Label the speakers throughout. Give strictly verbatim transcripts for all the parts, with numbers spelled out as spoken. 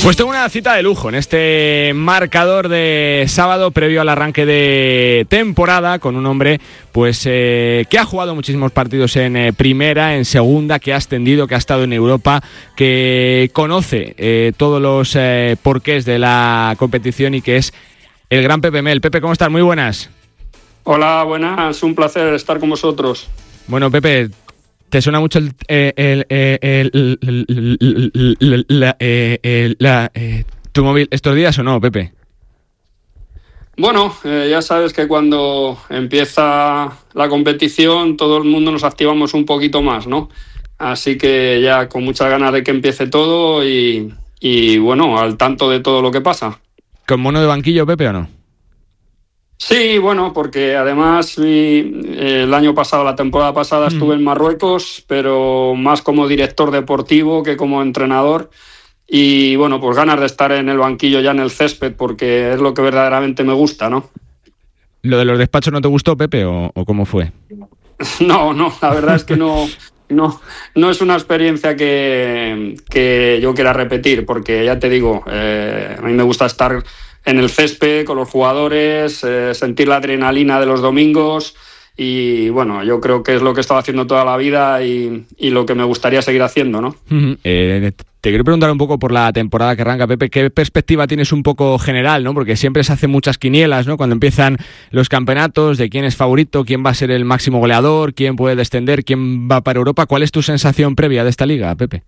Speaker 1: Pues tengo una cita de lujo en este marcador de sábado previo al arranque de temporada con un hombre pues eh, que ha jugado muchísimos partidos en eh, primera, en segunda, que ha ascendido, que ha estado en Europa, que conoce eh, todos los eh, porqués de la competición y que es el gran Pepe Mel. Pepe, ¿cómo estás? Muy buenas.
Speaker 2: Hola, buenas. Un placer estar con vosotros.
Speaker 1: Bueno, Pepe, ¿te suena mucho el, el, el, el, el, el, la, el, la, eh, tu móvil estos días o no, Pepe?
Speaker 2: Bueno, eh, ya sabes que cuando empieza la competición todo el mundo nos activamos un poquito más, ¿no? Así que ya con muchas ganas de que empiece todo y, y bueno, al tanto de todo lo que pasa.
Speaker 1: ¿Con mono de banquillo, Pepe, o no?
Speaker 2: Sí, bueno, porque además mi, el año pasado, la temporada pasada, mm. estuve en Marruecos, pero más como director deportivo que como entrenador. Y bueno, pues ganas de estar en el banquillo ya en el césped, porque es lo que verdaderamente me gusta, ¿no?
Speaker 1: ¿Lo de los despachos no te gustó, Pepe, o, o cómo fue?
Speaker 2: No, no, la verdad es que no, no, no es una experiencia que, que yo quiera repetir, porque ya te digo, eh, a mí me gusta estar en el césped con los jugadores, eh, sentir la adrenalina de los domingos y bueno, yo creo que es lo que he estado haciendo toda la vida y, y lo que me gustaría seguir haciendo, ¿no?
Speaker 1: Uh-huh. Eh, te quiero preguntar un poco por la temporada que arranca, Pepe, ¿qué perspectiva tienes un poco general, ¿no? Porque siempre se hacen muchas quinielas, ¿no? Cuando empiezan los campeonatos, de quién es favorito, quién va a ser el máximo goleador, quién puede descender, quién va para Europa. ¿Cuál es tu sensación previa de esta liga, Pepe?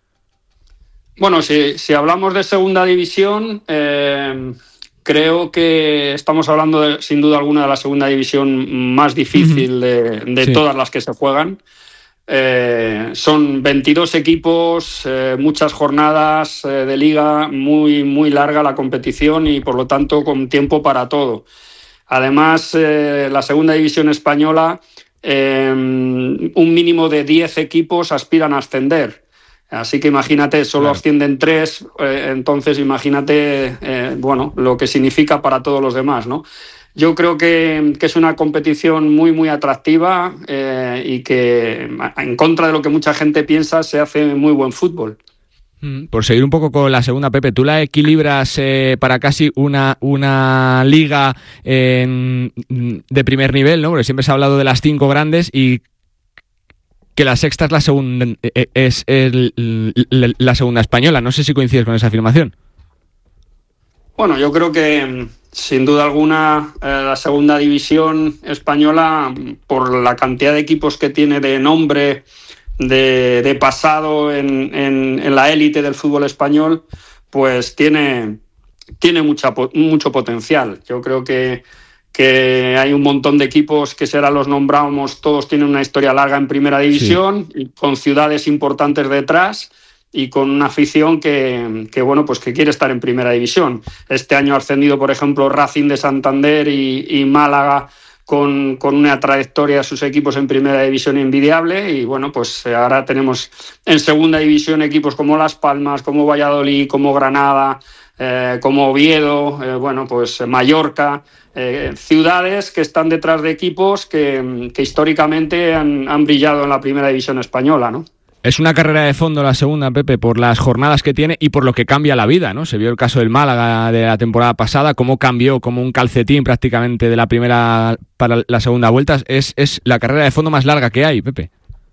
Speaker 2: Bueno, si, si hablamos de segunda división, eh, creo que estamos hablando de, sin duda alguna de la segunda división más difícil uh-huh. de, de sí. todas las que se juegan. Eh, son veintidós equipos, eh, muchas jornadas eh, de liga, muy, muy larga la competición y por lo tanto con tiempo para todo. Además, eh, la segunda división española, eh, un mínimo de diez equipos aspiran a ascender. Así que imagínate, solo claro. ascienden tres, eh, entonces imagínate eh, bueno, lo que significa para todos los demás, ¿no? Yo creo que, que es una competición muy, muy atractiva eh, y que, en contra de lo que mucha gente piensa, se hace muy buen fútbol.
Speaker 1: Por seguir un poco con la segunda, Pepe, ¿tú la equilibras eh, para casi una, una liga eh, de primer nivel, ¿no? Porque siempre se ha hablado de las cinco grandes y que la sexta es la segunda es el, la, la segunda española. No sé si coincides con esa afirmación.
Speaker 2: Bueno, yo creo que sin duda alguna eh, la segunda división española, por la cantidad de equipos que tiene de nombre, de, de pasado en, en, en la élite del fútbol español, pues tiene, tiene mucha, mucho potencial. Yo creo que que hay un montón de equipos que si ahora los nombramos, todos tienen una historia larga en primera división, sí. y con ciudades importantes detrás y con una afición que, que, bueno, pues que quiere estar en primera división. Este año ha ascendido, por ejemplo, Racing de Santander y, y Málaga con, con una trayectoria de sus equipos en primera división envidiable y, bueno, pues ahora tenemos en segunda división equipos como Las Palmas, como Valladolid, como Granada, eh, como Oviedo, eh, bueno, pues Mallorca... Eh, ciudades que están detrás de equipos que, que históricamente han, han brillado en la primera división española, ¿no?
Speaker 1: Es una carrera de fondo la segunda, Pepe, por las jornadas que tiene y por lo que cambia la vida, ¿no? Se vio el caso del Málaga de la temporada pasada, cómo cambió como un calcetín prácticamente de la primera para la segunda vuelta. Es, es la carrera de fondo más larga que hay, Pepe.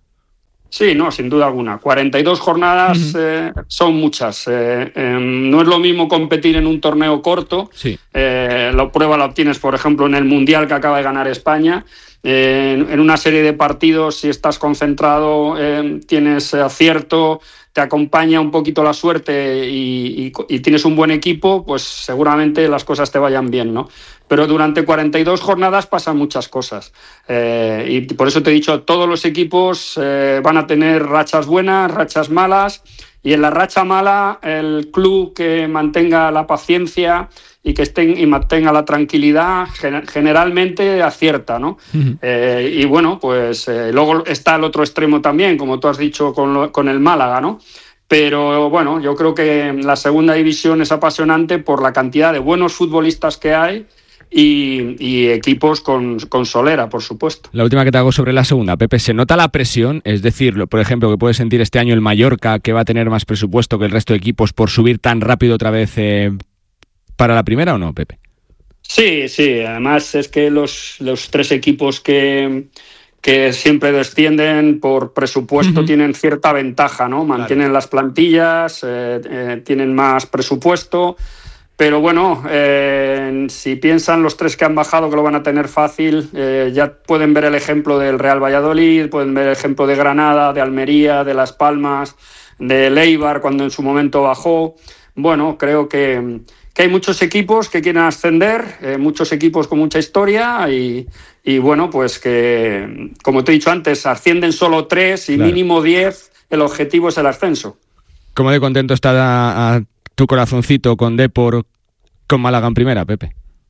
Speaker 2: Sí, no, sin duda alguna. cuarenta y dos jornadas uh-huh. eh, son muchas. Eh, eh, no es lo mismo competir en un torneo corto.
Speaker 1: Sí.
Speaker 2: Eh, la prueba la obtienes, por ejemplo, en el Mundial que acaba de ganar España. Eh, en, en una serie de partidos, si estás concentrado, eh, tienes acierto, te acompaña un poquito la suerte y, y, y tienes un buen equipo, pues seguramente las cosas te vayan bien, ¿no? Pero durante cuarenta y dos jornadas pasan muchas cosas. Eh, y por eso te he dicho, todos los equipos eh, van a tener rachas buenas, rachas malas, y en la racha mala, el club que mantenga la paciencia y que estén y mantenga la tranquilidad, generalmente acierta, ¿no? Uh-huh. Eh, y bueno, pues eh, luego está el otro extremo también, como tú has dicho con, lo, con el Málaga, ¿no? Pero bueno, yo creo que la segunda división es apasionante por la cantidad de buenos futbolistas que hay y, y equipos con, con solera, por supuesto.
Speaker 1: La última que te hago sobre la segunda, Pepe, ¿se nota la presión? Es decir, por ejemplo, que puede sentir este año el Mallorca, que va a tener más presupuesto que el resto de equipos por subir tan rápido otra vez eh, para la primera, ¿o no, Pepe?
Speaker 2: Sí, sí, además es que los, los tres equipos que, que siempre descienden por presupuesto uh-huh. tienen cierta ventaja, ¿no? Mantienen claro. las plantillas, eh, eh, tienen más presupuesto, pero bueno, eh, si piensan los tres que han bajado que lo van a tener fácil, eh, ya pueden ver el ejemplo del Real Valladolid, pueden ver el ejemplo de Granada, de Almería, de Las Palmas, de Eibar cuando en su momento bajó. Bueno, creo que... que hay muchos equipos que quieren ascender, eh, muchos equipos con mucha historia y, y bueno, pues que, como te he dicho antes, ascienden solo tres y claro. mínimo diez, el objetivo es el ascenso.
Speaker 1: ¿Cómo de contento está a, a tu corazoncito con Depor, con Málaga en primera, Pepe?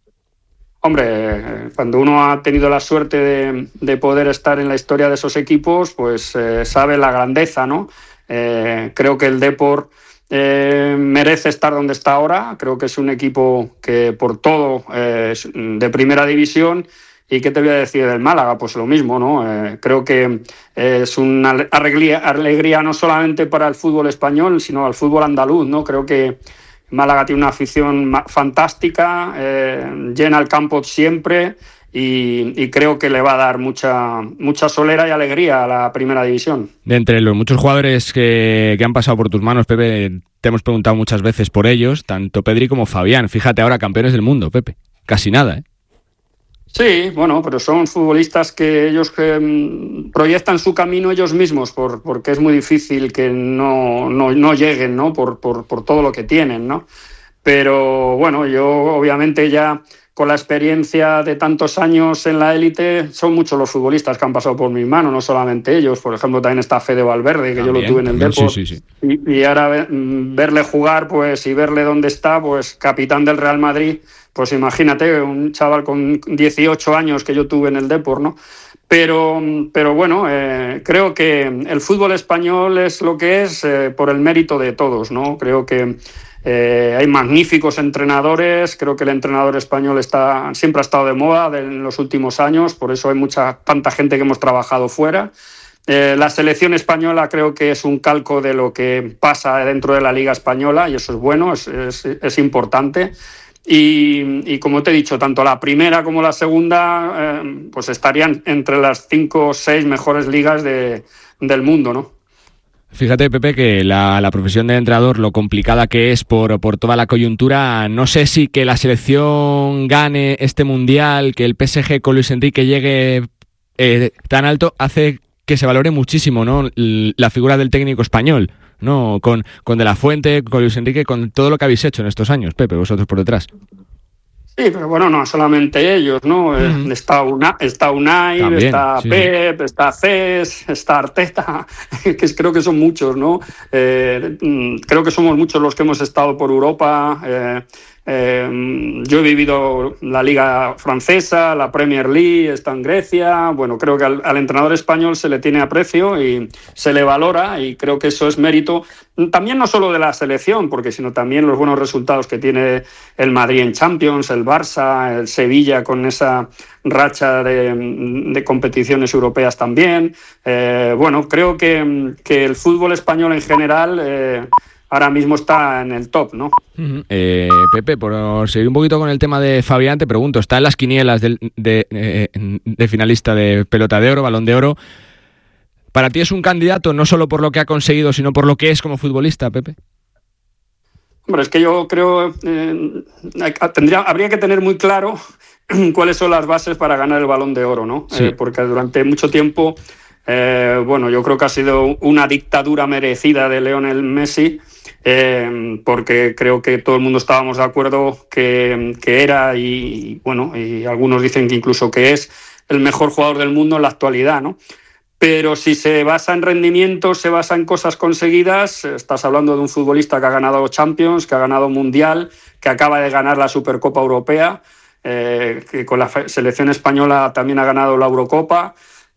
Speaker 2: Hombre, cuando uno ha tenido la suerte de, de poder estar en la historia de esos equipos, pues eh, sabe la grandeza, ¿no? Eh, creo que el Depor... Eh, merece estar donde está ahora. Creo que es un equipo que por todo eh, es de primera división. ¿Y qué te voy a decir del Málaga? Pues lo mismo, ¿no? Eh, creo que es una alegría, alegría no solamente para el fútbol español, sino al fútbol andaluz, ¿no? Creo que Málaga tiene una afición fantástica, eh, llena el campo siempre y, y creo que le va a dar mucha mucha solera y alegría a la primera división.
Speaker 1: De entre los muchos jugadores que, que han pasado por tus manos, Pepe, te hemos preguntado muchas veces por ellos, tanto Pedri como Fabián. Fíjate ahora, campeones del mundo, Pepe. Casi nada, ¿eh?
Speaker 2: Sí, bueno, pero son futbolistas que ellos que proyectan su camino ellos mismos, por, porque es muy difícil que no, no, no lleguen, ¿no? Por, por, por todo lo que tienen, ¿no? Pero bueno, yo obviamente ya... con la experiencia de tantos años en la élite, son muchos los futbolistas que han pasado por mis manos, no solamente ellos. Por ejemplo, también está Fede Valverde, que también, yo lo tuve en el Depor. Sí, sí, sí. Y, y ahora ve, verle jugar, pues, y verle dónde está, pues, capitán del Real Madrid, pues imagínate, un chaval con dieciocho años que yo tuve en el Depor, ¿no? Pero, pero bueno, eh, creo que el fútbol español es lo que es eh, por el mérito de todos, ¿no? Creo que Eh, hay magníficos entrenadores, creo que el entrenador español está, siempre ha estado de moda de, en los últimos años, por eso hay mucha tanta gente que hemos trabajado fuera. Eh, la selección española creo que es un calco de lo que pasa dentro de la Liga Española y eso es bueno, es, es, es importante. Y, y como te he dicho, tanto la primera como la segunda eh, pues estarían entre las cinco o seis mejores ligas de, del mundo, ¿no?
Speaker 1: Fíjate, Pepe, que la, la profesión de entrenador, lo complicada que es por, por toda la coyuntura, no sé si que la selección gane este Mundial, que el P S G con Luis Enrique llegue eh, tan alto, hace que se valore muchísimo, ¿no? La figura del técnico español, ¿no? Con, con De la Fuente, con Luis Enrique, con todo lo que habéis hecho en estos años, Pepe, vosotros por detrás.
Speaker 2: Sí, pero bueno, no solamente ellos, ¿no? Uh-huh. Está, una, está Unai, También, está sí, Pep, sí. está Cés, está Arteta, que creo que son muchos, ¿no? Eh, creo que somos muchos los que hemos estado por Europa. Eh, eh, yo he vivido la Liga Francesa, la Premier League, está en Grecia. Bueno, creo que al, al entrenador español se le tiene aprecio y se le valora y creo que eso es mérito también no solo de la selección, porque sino también los buenos resultados que tiene el Madrid en Champions, el Barça, el Sevilla con esa racha de, de competiciones europeas también. Eh, bueno, creo que, que el fútbol español en general eh, ahora mismo está en el top, ¿no?
Speaker 1: Uh-huh. Eh, Pepe, por seguir un poquito con el tema de Fabián, te pregunto, ¿está en las quinielas de, de, de, de finalista de Pelota de Oro, Balón de Oro? ¿Para ti es un candidato no solo por lo que ha conseguido, sino por lo que es como futbolista, Pepe?
Speaker 2: Hombre, es que yo creo eh, tendría, habría que tener muy claro cuáles son las bases para ganar el Balón de Oro, ¿no? Sí. Eh, porque durante mucho tiempo, eh, bueno, yo creo que ha sido una dictadura merecida de Lionel Messi, eh, porque creo que todo el mundo estábamos de acuerdo que, que era y, bueno, y algunos dicen que incluso que es el mejor jugador del mundo en la actualidad, ¿no? Pero si se basa en rendimientos, se basa en cosas conseguidas, estás hablando de un futbolista que ha ganado Champions, que ha ganado Mundial, que acaba de ganar la Supercopa Europea, eh, que con la selección española también ha ganado la Eurocopa,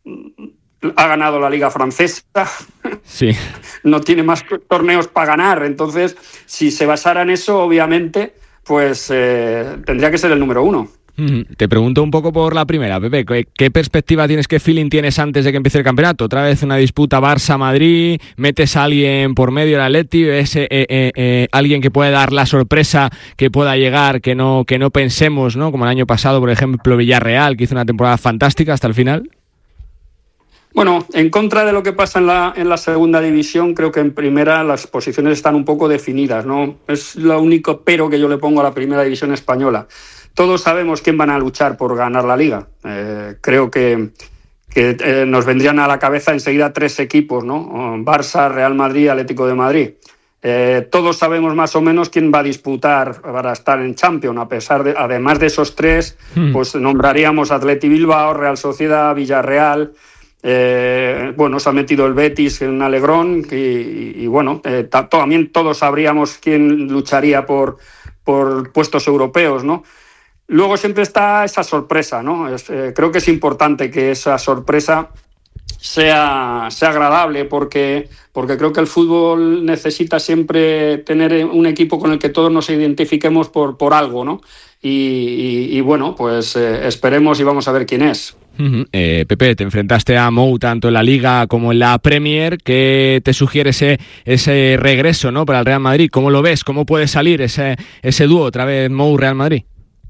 Speaker 2: ha ganado la Liga Francesa,
Speaker 1: sí.
Speaker 2: No tiene más torneos para ganar. Entonces, si se basara en eso, obviamente, pues eh, tendría que ser el número uno.
Speaker 1: Te pregunto un poco por la primera, Pepe, ¿qué, qué perspectiva tienes, qué feeling tienes antes de que empiece el campeonato? Otra vez una disputa Barça-Madrid, metes a alguien por medio del Atleti, ves eh, eh, eh, alguien que puede dar la sorpresa, que pueda llegar, que no, que no pensemos, ¿no? Como el año pasado, por ejemplo, Villarreal, que hizo una temporada fantástica hasta el final.
Speaker 2: Bueno, en contra de lo que pasa en la, en la segunda división, creo que en primera las posiciones están un poco definidas, ¿no? Es lo único pero que yo le pongo a la primera división española. Todos sabemos quién van a luchar por ganar la Liga. Eh, creo que, que eh, nos vendrían a la cabeza enseguida tres equipos, ¿no? Barça, Real Madrid, Atlético de Madrid. Eh, todos sabemos más o menos quién va a disputar para estar en Champions. A pesar de, además de esos tres, hmm. pues nombraríamos Atleti Bilbao, Real Sociedad, Villarreal. Eh, bueno, se ha metido el Betis en Alegrón y, y, y bueno, eh, también todos sabríamos quién lucharía por, por puestos europeos, ¿no? Luego siempre está esa sorpresa, ¿no? Es, eh, creo que es importante que esa sorpresa sea, sea agradable porque, porque creo que el fútbol necesita siempre tener un equipo con el que todos nos identifiquemos por, por algo, ¿no? Y, y, y bueno, pues eh, esperemos y vamos a ver quién es.
Speaker 1: Uh-huh. Eh, Pepe, te enfrentaste a Mou tanto en la Liga como en la Premier. ¿Qué te sugiere ese, ese regreso, ¿no? Para el Real Madrid? ¿Cómo lo ves? ¿Cómo puede salir ese, ese dúo otra vez Mou-Real Madrid?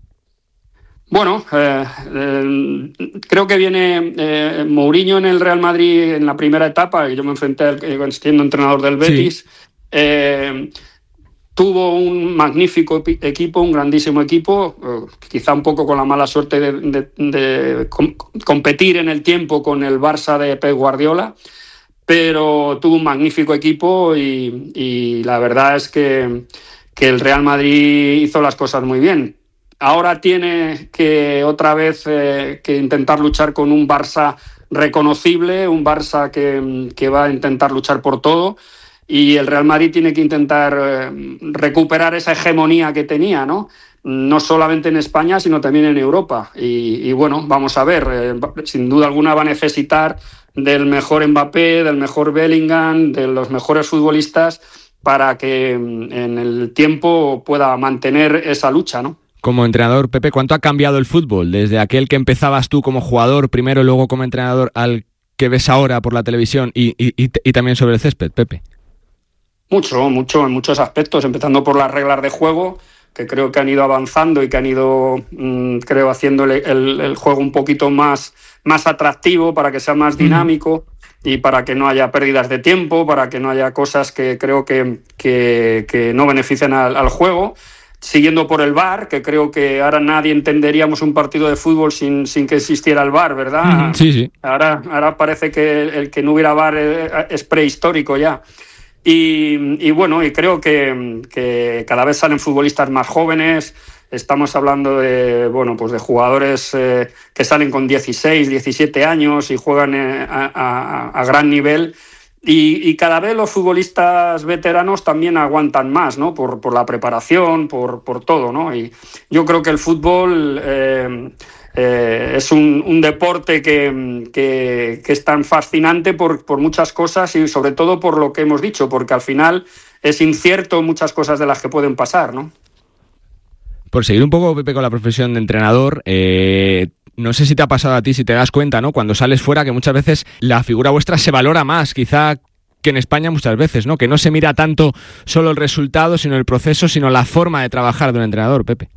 Speaker 2: Bueno, eh, eh, creo que viene eh, Mourinho en el Real Madrid en la primera etapa, y yo me enfrenté al, eh, siendo entrenador del Betis. Sí. Eh, tuvo un magnífico equipo, un grandísimo equipo, eh, quizá un poco con la mala suerte de, de, de com- competir en el tiempo con el Barça de Pep Guardiola, pero tuvo un magnífico equipo y, y la verdad es que, que el Real Madrid hizo las cosas muy bien. Ahora tiene que otra vez eh, que intentar luchar con un Barça reconocible, un Barça que, que va a intentar luchar por todo, y el Real Madrid tiene que intentar eh, recuperar esa hegemonía que tenía, ¿no? No solamente en España, sino también en Europa. Y, y bueno, vamos a ver, eh, sin duda alguna va a necesitar del mejor Mbappé, del mejor Bellingham, de los mejores futbolistas para que en el tiempo pueda mantener esa lucha, ¿no?
Speaker 1: Como entrenador, Pepe, ¿cuánto ha cambiado el fútbol? Desde aquel que empezabas tú como jugador primero, luego como entrenador, al que ves ahora por la televisión y, y, y, y también sobre el césped, Pepe.
Speaker 2: Mucho, mucho, en muchos aspectos, empezando por las reglas de juego, que creo que han ido avanzando y que han ido, mmm, creo, haciendo el, el, el juego un poquito más, más atractivo para que sea más dinámico mm. y para que no haya pérdidas de tiempo, para que no haya cosas que creo que, que, que no benefician al, al juego. Siguiendo por el V A R, que creo que ahora nadie entenderíamos un partido de fútbol sin, sin que existiera el V A R, ¿verdad?
Speaker 1: Sí, sí.
Speaker 2: Ahora, ahora parece que el, el que no hubiera V A R es prehistórico ya. Y, y bueno, y creo que, que cada vez salen futbolistas más jóvenes. Estamos hablando de, bueno, pues de jugadores eh, que salen con dieciséis, diecisiete años y juegan eh, a, a, a gran nivel. Y, y cada vez los futbolistas veteranos también aguantan más, ¿no? Por, por la preparación, por, por todo, ¿no? Y yo creo que el fútbol eh, eh, es un, un deporte que, que, que es tan fascinante por, por muchas cosas y sobre todo por lo que hemos dicho, porque al final es incierto muchas cosas de las que pueden pasar, ¿no?
Speaker 1: Por seguir un poco, Pepe, con la profesión de entrenador, eh, no sé si te ha pasado a ti, si te das cuenta, ¿no? Cuando sales fuera, que muchas veces la figura vuestra se valora más, quizá que en España muchas veces, ¿no? Que no se mira tanto solo el resultado, sino el proceso, sino la forma de trabajar de un entrenador, Pepe.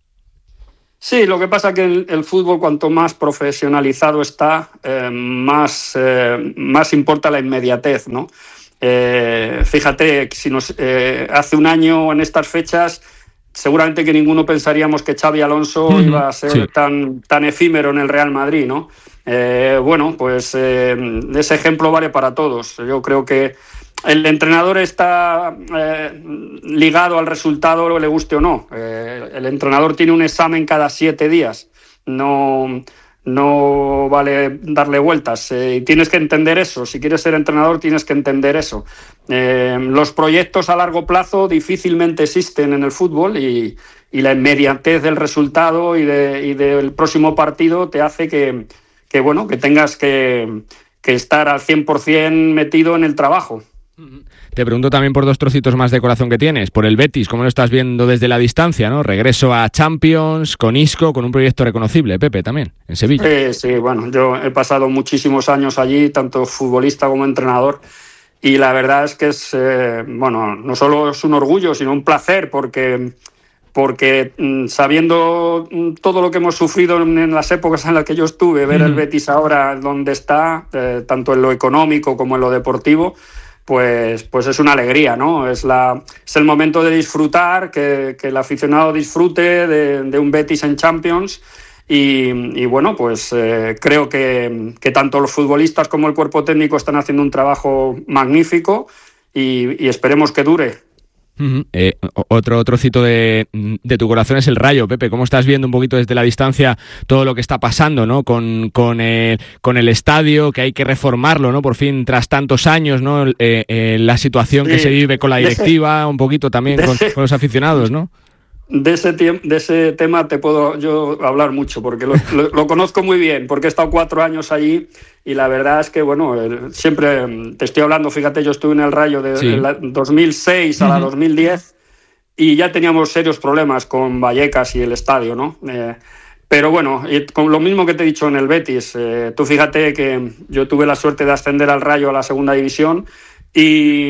Speaker 2: Sí, lo que pasa es que el, el fútbol, cuanto más profesionalizado está, eh, más, eh, más importa la inmediatez, ¿no? Eh, fíjate, si nos eh, hace un año en estas fechas, seguramente que ninguno pensaríamos que Xabi Alonso mm, iba a ser sí. tan, tan efímero en el Real Madrid, ¿no? Eh, bueno, pues eh, ese ejemplo vale para todos. Yo creo que el entrenador está eh, ligado al resultado, le guste o no. Eh, el entrenador tiene un examen cada siete días. No, no vale darle vueltas. Eh, tienes que entender eso. Si quieres ser entrenador, tienes que entender eso. Eh, los proyectos a largo plazo difícilmente existen en el fútbol y, y la inmediatez del resultado y, de, y del próximo partido te hace que, que, bueno, que tengas que, que estar al cien por ciento metido en el trabajo.
Speaker 1: te pregunto también por dos trocitos más de corazón que tienes, por el Betis, ¿cómo lo estás viendo desde la distancia, ¿no? Regreso a Champions, con Isco, con un proyecto reconocible, Pepe, también, en Sevilla.
Speaker 2: Sí, sí, bueno, yo he pasado muchísimos años allí, tanto futbolista como entrenador, y la verdad es que es, eh, bueno, no solo es un orgullo, sino un placer, porque... porque sabiendo todo lo que hemos sufrido en las épocas en las que yo estuve, ver el Betis ahora donde está, eh, tanto en lo económico como en lo deportivo, pues, pues es una alegría, ¿no? Es, la, es el momento de disfrutar, que, que el aficionado disfrute de, de un Betis en Champions y, y bueno, pues eh, creo que, que tanto los futbolistas como el cuerpo técnico están haciendo un trabajo magnífico y, y esperemos que dure.
Speaker 1: Uh-huh. Eh, otro trocito de, de tu corazón es el Rayo, Pepe. ¿Cómo estás viendo un poquito desde la distancia todo lo que está pasando, ¿no? Con, con, eh, con el estadio, que hay que reformarlo, ¿no? Por fin, tras tantos años, ¿no? Eh, eh, la situación sí. que se vive con la directiva, un poquito también con, con los aficionados, ¿no?
Speaker 2: De ese, de ese tema te puedo yo hablar mucho, porque lo, lo, lo conozco muy bien, porque he estado cuatro años allí y la verdad es que, bueno, siempre te estoy hablando, fíjate, yo estuve en el Rayo de sí. la dos mil seis a la dos mil diez y ya teníamos serios problemas con Vallecas y el estadio, ¿no? Eh, pero bueno, y con lo mismo que te he dicho en el Betis, eh, tú fíjate que yo tuve la suerte de ascender al Rayo a la segunda división. Y,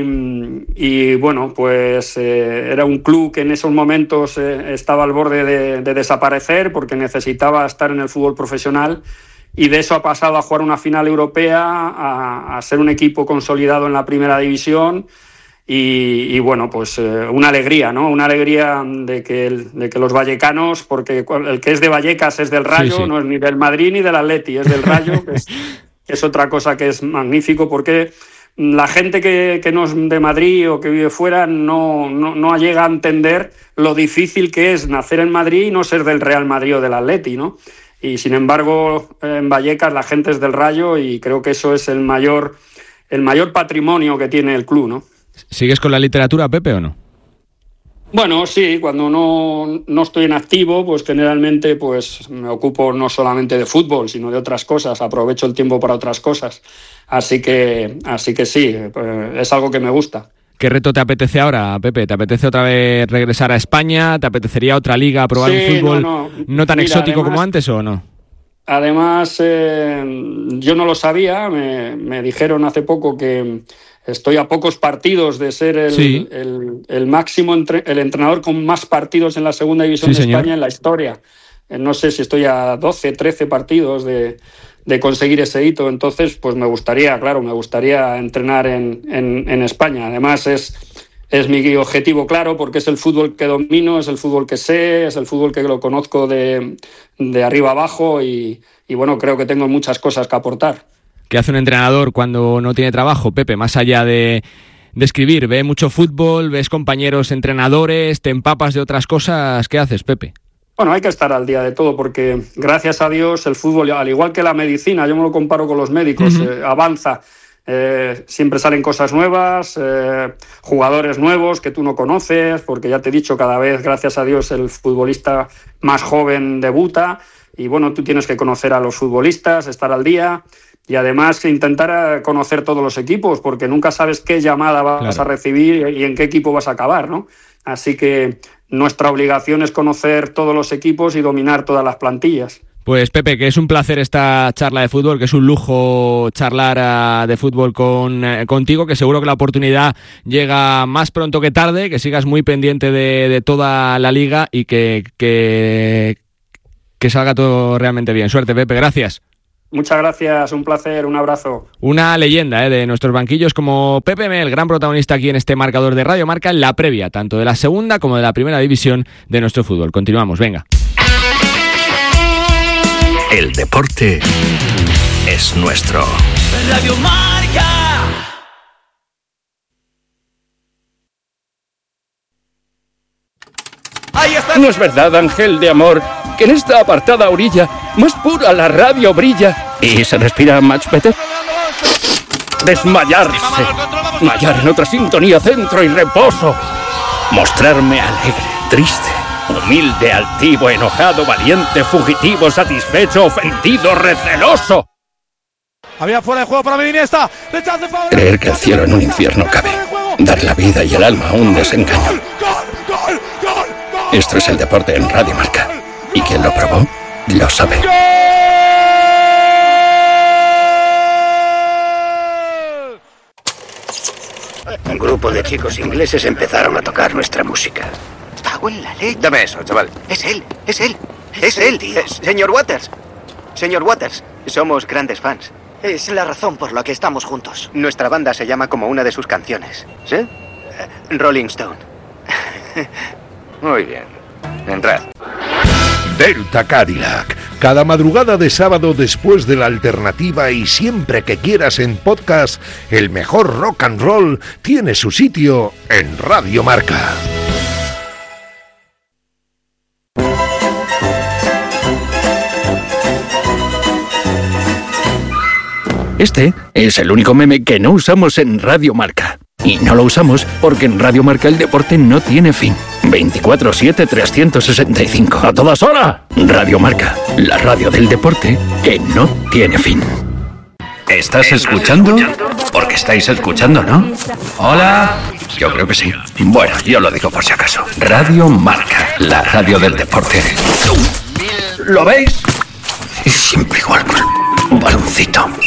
Speaker 2: y bueno, pues eh, era un club que en esos momentos eh, estaba al borde de, de desaparecer porque necesitaba estar en el fútbol profesional y de eso ha pasado a jugar una final europea, a, a ser un equipo consolidado en la primera división y, y bueno, pues eh, una alegría, ¿no? Una alegría de que, el, de que los vallecanos, porque el que es de Vallecas es del Rayo, sí, sí. no es ni del Madrid ni del Atleti, es del Rayo, que es, que es otra cosa que es magnífico porque... La gente que, que no es de Madrid o que vive fuera no, no, no llega a entender lo difícil que es nacer en Madrid y no ser del Real Madrid o del Atleti, ¿no? Y sin embargo, en Vallecas la gente es del Rayo y creo que eso es el mayor, el mayor patrimonio que tiene el club, ¿no?
Speaker 1: ¿Sigues con la literatura, Pepe, o no?
Speaker 2: Bueno, sí, cuando no, no estoy en activo, pues generalmente pues me ocupo no solamente de fútbol, sino de otras cosas, aprovecho el tiempo para otras cosas. Así que, así que sí, pues es algo que me gusta.
Speaker 1: ¿Qué reto te apetece ahora, Pepe? ¿Te apetece otra vez regresar a España? ¿Te apetecería otra liga, probar sí, un fútbol no, no. no tan Mira, exótico además, como antes o no?
Speaker 2: Además, eh, yo no lo sabía, me, me dijeron hace poco que estoy a pocos partidos de ser el, sí. el, el máximo, entre, el entrenador con más partidos en la segunda división sí, de señor. España en la historia. No sé si estoy a doce, trece partidos de, de conseguir ese hito. Entonces, pues me gustaría, claro, me gustaría entrenar en, en, en España. Además, es, es mi objetivo claro porque es el fútbol que domino, es el fútbol que sé, es el fútbol que lo conozco de, de arriba abajo y, y, bueno, creo que tengo muchas cosas que aportar.
Speaker 1: ¿Qué hace un entrenador cuando no tiene trabajo, Pepe? Más allá de, de escribir, ¿ve mucho fútbol? ¿Ves compañeros entrenadores? ¿Te empapas de otras cosas? ¿Qué haces, Pepe?
Speaker 2: Bueno, hay que estar al día de todo porque, gracias a Dios, el fútbol, al igual que la medicina, yo me lo comparo con los médicos, uh-huh. eh, avanza. Eh, siempre salen cosas nuevas, eh, jugadores nuevos que tú no conoces, porque ya te he dicho, cada vez, gracias a Dios, el futbolista más joven debuta y, bueno, tú tienes que conocer a los futbolistas, estar al día y, además, intentar conocer todos los equipos porque nunca sabes qué llamada vas claro. a recibir y en qué equipo vas a acabar, ¿no? Así que nuestra obligación es conocer todos los equipos y dominar todas las plantillas.
Speaker 1: Pues Pepe, que es un placer esta charla de fútbol, que es un lujo charlar uh, de fútbol con uh, contigo, que seguro que la oportunidad llega más pronto que tarde, que sigas muy pendiente de, de toda la liga y que, que, que salga todo realmente bien. Suerte, Pepe, gracias.
Speaker 2: Muchas gracias, un placer, un abrazo.
Speaker 1: Una leyenda ¿eh? de nuestros banquillos como Pepe Mel, gran protagonista aquí en este marcador de Radio Marca en la previa, tanto de la segunda como de la primera división de nuestro fútbol. Continuamos, venga.
Speaker 3: El deporte es nuestro. Radio Marca.
Speaker 4: Ahí está. No es verdad, ángel de amor, que en esta apartada orilla más pura la radio brilla y se respira much better. Desmayarse, mallar en otra sintonía, centro y reposo. Mostrarme alegre, triste, humilde, altivo, enojado, valiente, fugitivo, satisfecho, ofendido, receloso.
Speaker 5: Había fuera de juego para Iniesta.
Speaker 4: Creer que el cielo en un infierno cabe. dar la vida y el alma a un desengaño. Esto es el deporte en Radio Marca. Y quien lo probó, lo sabe.
Speaker 5: Un grupo de chicos ingleses empezaron a tocar nuestra música.
Speaker 6: ¡Cago en la leche!
Speaker 5: Dame eso, chaval.
Speaker 6: Es él, es él, es él, tío. Eh, señor Waters, señor Waters, somos grandes fans. Es la razón por la que estamos juntos. Nuestra banda se llama como una de sus canciones.
Speaker 5: ¿Sí?
Speaker 6: Eh, Rolling Stone.
Speaker 5: Muy bien. Entrad.
Speaker 7: Delta Cadillac. Cada madrugada de sábado después de la alternativa y siempre que quieras en podcast, el mejor rock and roll tiene su sitio en Radio Marca.
Speaker 4: Este es el único meme que no usamos en Radio Marca. Y no lo usamos porque en Radio Marca el deporte no tiene fin. veinticuatro siete trescientos sesenta y cinco. ¡A todas horas! Radio Marca, la radio del deporte que no tiene fin. ¿Estás escuchando? Porque estáis escuchando, ¿no? Hola. Yo creo que sí. Bueno, yo lo digo por si acaso. Radio Marca, la radio del deporte. ¿Lo veis? Es siempre igual con un baloncito.